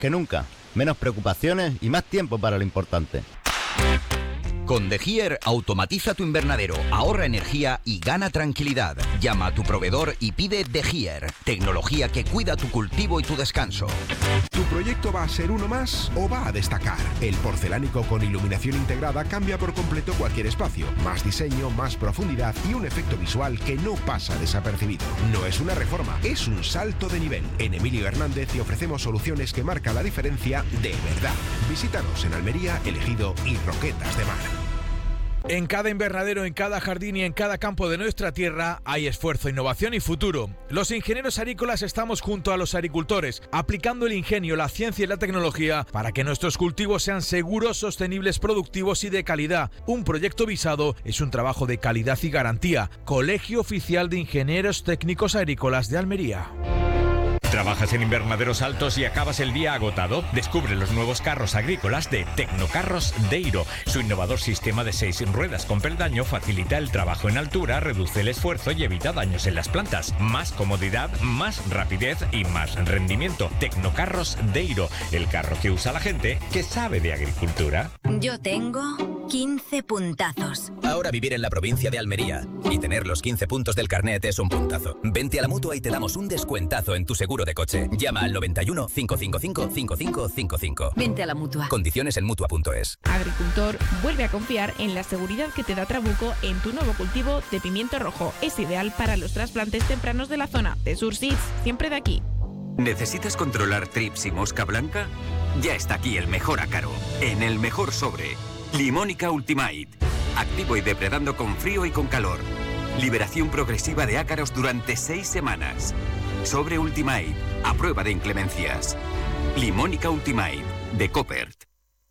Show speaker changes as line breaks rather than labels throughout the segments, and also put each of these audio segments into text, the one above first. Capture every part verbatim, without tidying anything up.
que nunca. Menos preocupaciones y más tiempo para lo importante.
Con De Gier automatiza tu invernadero, ahorra energía y gana tranquilidad. Llama a tu proveedor y pide De Gier, tecnología que cuida tu cultivo y tu descanso.
¿Tu proyecto va a ser uno más o va a destacar? El porcelánico con iluminación integrada cambia por completo cualquier espacio. Más diseño, más profundidad y un efecto visual que no pasa desapercibido. No es una reforma, es un salto de nivel. En Emilio Hernández te ofrecemos soluciones que marcan la diferencia de verdad. Visítanos en Almería, El Ejido y Roquetas de Mar.
En cada invernadero, en cada jardín y en cada campo de nuestra tierra hay esfuerzo, innovación y futuro. Los ingenieros agrícolas estamos junto a los agricultores, aplicando el ingenio, la ciencia y la tecnología para que nuestros cultivos sean seguros, sostenibles, productivos y de calidad. Un proyecto Visado es un trabajo de calidad y garantía. Colegio Oficial de Ingenieros Técnicos Agrícolas de Almería.
¿Trabajas en invernaderos altos y acabas el día agotado? Descubre los nuevos carros agrícolas de Tecnocarros Deiro. Su innovador sistema de seis ruedas con peldaño facilita el trabajo en altura, reduce el esfuerzo y evita daños en las plantas. Más comodidad, más rapidez y más rendimiento. Tecnocarros Deiro, el carro que usa la gente que sabe de agricultura.
Yo tengo quince puntazos.
Ahora vivir en la provincia de Almería y tener los quince puntos del carnet es un puntazo. Vente a la Mutua y te damos un descuentazo en tu seguro de coche. Llama al noventa y uno, cinco cinco cinco, cinco cinco cinco cinco.
Vente a la Mutua.
Condiciones en mutua punto es.
Agricultor, vuelve a confiar en la seguridad que te da Trabuco en tu nuevo cultivo de pimiento rojo. Es ideal para los trasplantes tempranos de la zona. De Surseeds, siempre de aquí.
¿Necesitas controlar trips y mosca blanca? Ya está aquí el mejor ácaro, en el mejor sobre. Limónica Ultimate. Activo y depredando con frío y con calor. Liberación progresiva de ácaros durante seis semanas. Sobre Ultimate, a prueba de inclemencias. Limónica Ultimate, de Coppert.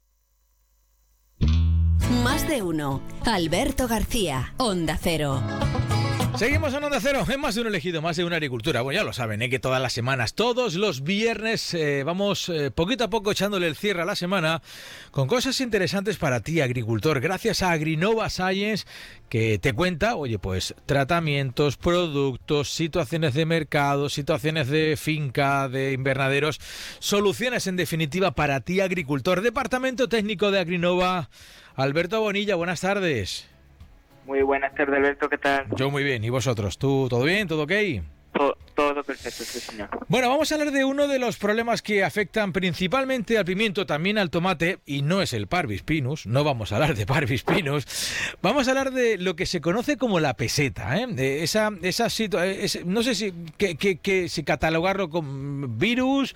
Más de uno. Alberto García, Onda Cero.
Seguimos en Onda Cero, en Más de uno elegido, Más de una agricultura. Bueno, ya lo saben, ¿eh? Que todas las semanas, todos los viernes, eh, vamos eh, poquito a poco echándole el cierre a la semana con cosas interesantes para ti, agricultor. Gracias a Agrinova Science, que te cuenta, oye, pues tratamientos, productos, situaciones de mercado, situaciones de finca, de invernaderos, soluciones en definitiva para ti, agricultor. Departamento Técnico de Agrinova, Alberto Bonilla, buenas tardes.
Muy buenas tardes, Alberto, ¿qué tal?
Yo muy bien, ¿y vosotros? ¿Tú todo bien? ¿Todo ok?
Todo, todo perfecto, sí, señor.
Bueno, vamos a hablar de uno de los problemas que afectan principalmente al pimiento, también al tomate, y no es el Parvis Pinus, no vamos a hablar de Parvis Pinus, vamos a hablar de lo que se conoce como la peseta, ¿eh? De esa, esa situa- es, no sé si, que, que, que, si catalogarlo como virus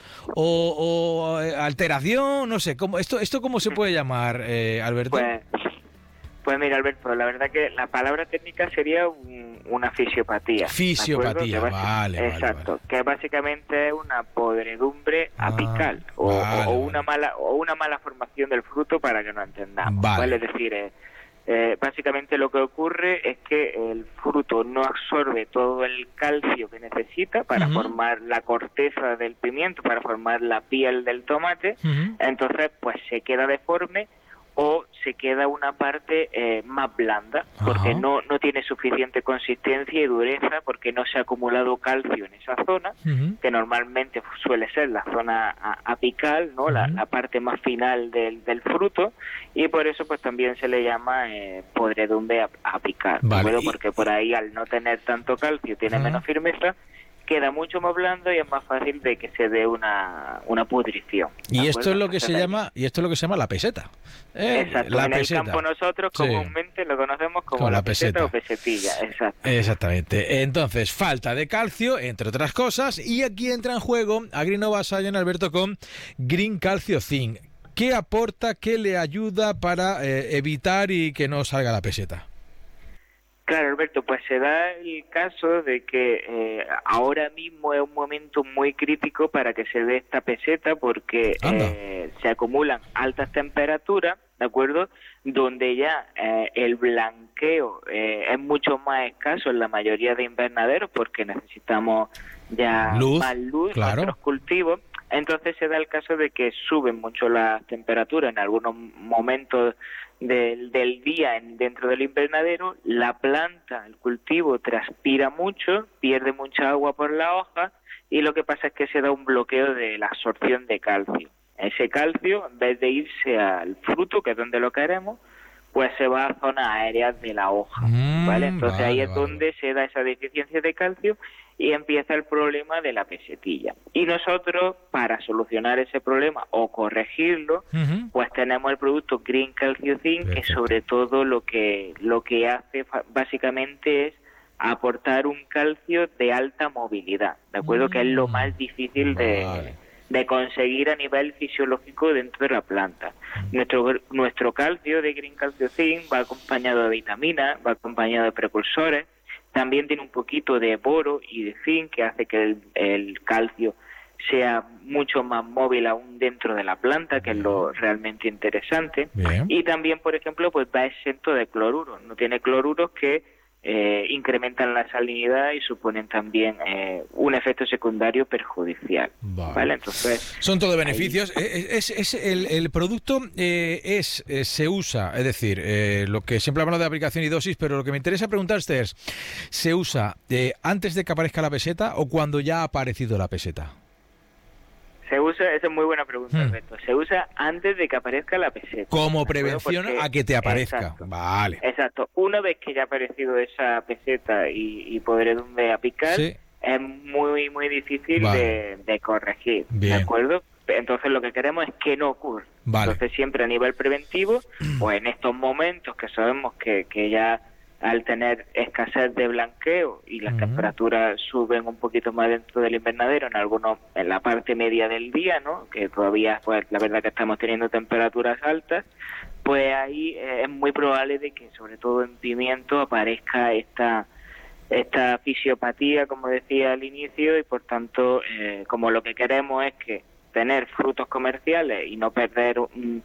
o, o alteración, no sé, ¿cómo, esto, ¿esto cómo se puede llamar, eh, Alberto?
Pues... Pues mira, Alberto, la verdad que la palabra técnica sería un, una fisiopatía.
Fisiopatía, vale, vale.
Exacto,
vale.
que básicamente es una podredumbre
ah,
apical o,
vale,
o una
vale.
mala o una mala formación del fruto, para que nos entendamos.
Vale.
¿vale? Es decir, eh, eh, básicamente lo que ocurre es que el fruto no absorbe todo el calcio que necesita para uh-huh. formar la corteza del pimiento, para formar la piel del tomate, uh-huh. entonces pues se queda deforme o se queda una parte eh, más blanda, porque Ajá. no no tiene suficiente consistencia y dureza, porque no se ha acumulado calcio en esa zona, uh-huh. que normalmente suele ser la zona apical, no uh-huh. la, la parte más final del, del fruto, y por eso pues también se le llama eh, podredumbre apical, vale. y... porque por ahí, al no tener tanto calcio, tiene uh-huh. menos firmeza, queda mucho más blando y es más fácil de que se dé una, una pudrición.
Y esto es lo que se llama y esto es lo que se llama la peseta.
Eh, exacto. La en peseta. El campo nosotros comúnmente sí. lo conocemos como, como la, la peseta. peseta o pesetilla. Exacto.
Exactamente. Entonces, falta de calcio, entre otras cosas, y aquí entra en juego Agrinova Science, Alberto, con Green Calcio Zinc. ¿Qué aporta, qué le ayuda para eh, evitar y que no salga la peseta?
Claro, Alberto, pues se da el caso de que eh, ahora mismo es un momento muy crítico para que se dé esta peseta, porque eh, se acumulan altas temperaturas, ¿de acuerdo?, donde ya eh, el blanqueo eh, es mucho más escaso en la mayoría de invernaderos, porque necesitamos ya
luz,
más luz
claro.
en nuestros cultivos. Entonces se da el caso de que suben mucho las temperaturas en algunos momentos del, del día en, dentro del invernadero. La planta, el cultivo, transpira mucho, pierde mucha agua por la hoja, y lo que pasa es que se da un bloqueo de la absorción de calcio. ese calcio, en vez de irse al fruto, que es donde lo queremos, pues se va a zonas aéreas de la hoja,
Mm,
¿vale? Entonces
vale,
ahí es
vale.
donde se da esa deficiencia de calcio y empieza el problema de la pesetilla. Y nosotros, para solucionar ese problema o corregirlo,
Ujú.
pues tenemos el producto Green Calcio Zinc, que
Perfecto.
sobre todo lo que lo que hace fa- básicamente es aportar un calcio de alta movilidad, ¿de acuerdo? Que es lo más difícil de,
Vale.
de conseguir a nivel fisiológico dentro de la planta. Nuestro nuestro calcio de Green Calcio Zinc va acompañado de vitaminas, va acompañado de precursores, también tiene un poquito de boro y de zinc que hace que el, el calcio sea mucho más móvil aún dentro de la planta, que es lo realmente interesante.
Bien.
Y también, por ejemplo, pues va exento de cloruros, no tiene cloruros que eh, incrementan la salinidad y suponen también eh, un efecto secundario perjudicial.
Vale.
¿Vale? Entonces,
Son todo beneficios. Eh, Es, es el, el producto eh, es eh, se usa, es decir, eh, lo que siempre hablamos de aplicación y dosis, pero lo que me interesa preguntarte es, ¿se usa eh, antes de que aparezca la peseta o cuando ya ha aparecido la peseta?
se usa, esa es muy buena pregunta,
Hmm.
Alberto, se usa antes de que aparezca la peseta.
Como
¿de acuerdo?
prevención
Porque-
a que te aparezca.
Exacto.
Vale.
Exacto. Una vez que ya ha aparecido esa peseta y, y podredumbre apical,
Sí.
es muy, muy difícil
Vale.
de, de corregir.
Bien.
¿De acuerdo? Entonces lo que queremos es que no ocurra.
Vale.
Entonces siempre a nivel preventivo, pues en estos momentos que sabemos que, que ya al tener escasez de blanqueo y las
Ujú.
temperaturas suben un poquito más dentro del invernadero, en algunos, en la parte media del día, ¿no? Que todavía, pues la verdad que estamos teniendo temperaturas altas, pues ahí eh, es muy probable de que sobre todo en pimiento aparezca esta esta fisiopatía, como decía al inicio, y por tanto, eh, como lo que queremos es que tener frutos comerciales y no perder mm,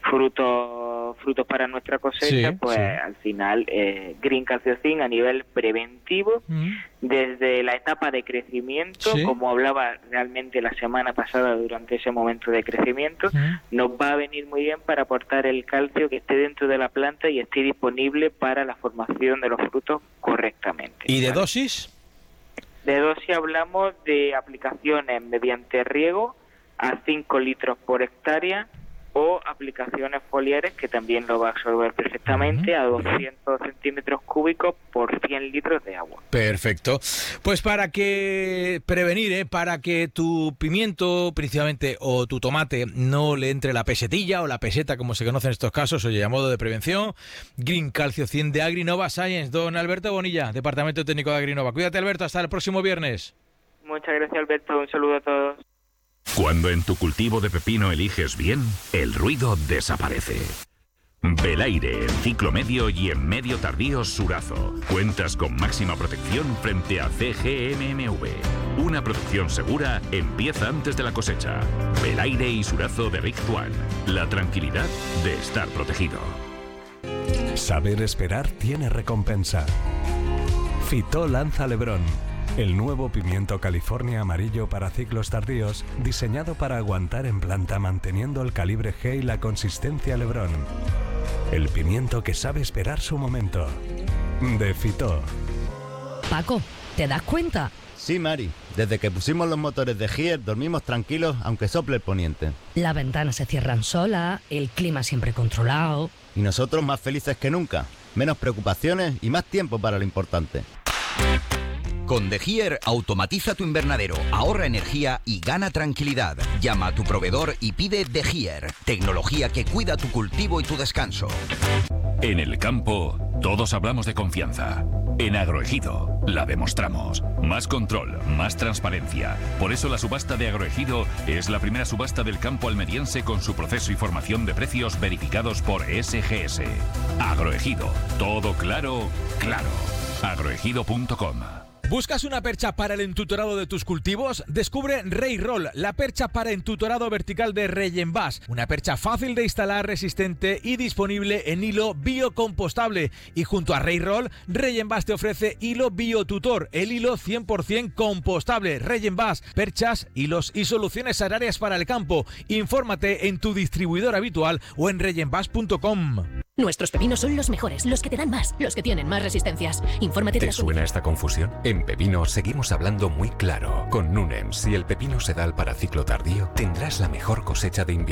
frutos frutos para nuestra cosecha,
Sí,
pues
sí.
al final eh, Green Calcio Zinc a nivel preventivo,
Mm.
desde la etapa de crecimiento,
Sí.
como hablaba realmente la semana pasada durante ese momento de crecimiento,
Mm.
nos va a venir muy bien para aportar el calcio que esté dentro de la planta y esté disponible para la formación de los frutos correctamente.
¿Y de
¿vale?
dosis?
De dosis hablamos de aplicaciones mediante riego a cinco litros por hectárea o aplicaciones foliares que también lo va a absorber perfectamente a doscientos centímetros cúbicos por cien litros de agua.
Perfecto. Pues para que prevenir, ¿eh? para que tu pimiento principalmente o tu tomate no le entre la pesetilla o la peseta, como se conoce en estos casos, oye, a modo de prevención, Green Calcio cien de Agrinova Science. Don Alberto Bonilla, Departamento Técnico de Agrinova. Cuídate, Alberto, hasta el próximo viernes.
Muchas gracias, Alberto. Un saludo a todos.
Cuando en tu cultivo de pepino eliges bien, el ruido desaparece. Belaire en ciclo medio y en medio tardío Surazo. Cuentas con máxima protección frente a C G M M V. Una producción segura empieza antes de la cosecha. Belaire y Surazo de Rick Tuan. La tranquilidad de estar protegido.
Saber esperar tiene recompensa. Fitó lanza Lebrón, el nuevo pimiento California amarillo para ciclos tardíos, diseñado para aguantar en planta manteniendo el calibre G y la consistencia Lebrón. El pimiento que sabe esperar su momento. De Fitó.
Paco, ¿te das cuenta?
Sí, Mari. Desde que pusimos los motores de Gier dormimos tranquilos aunque sople el poniente.
Las ventanas se cierran solas, el clima siempre controlado.
Y nosotros más felices que nunca. Menos preocupaciones y más tiempo para lo importante.
Con De Gier automatiza tu invernadero, ahorra energía y gana tranquilidad. Llama a tu proveedor y pide De Gier, tecnología que cuida tu cultivo y tu descanso.
En el campo, todos hablamos de confianza. En Agroejido, la demostramos. Más control, más transparencia. Por eso la subasta de Agroejido es la primera subasta del campo almeriense con su proceso y formación de precios verificados por S G S. Agroejido, todo claro, claro. agroejido punto com.
¿Buscas una percha para el entutorado de tus cultivos? Descubre Rey Roll, la percha para entutorado vertical de Reyenbas. Una percha fácil de instalar, resistente y disponible en hilo biocompostable. Y junto a Rey Roll, Reyenbas te ofrece hilo Biotutor, el hilo cien por ciento compostable. Reyenbas, perchas, hilos y soluciones agrarias para el campo. Infórmate en tu distribuidor habitual o en reyenbas punto com.
Nuestros pepinos son los mejores, los que te dan más, los que tienen más resistencias. Infórmate de
¿Te
las
suena esta confusión? En Pepino seguimos hablando muy claro. Con Nunem, si el pepino se da al paraciclo tardío, tendrás la mejor cosecha de invierno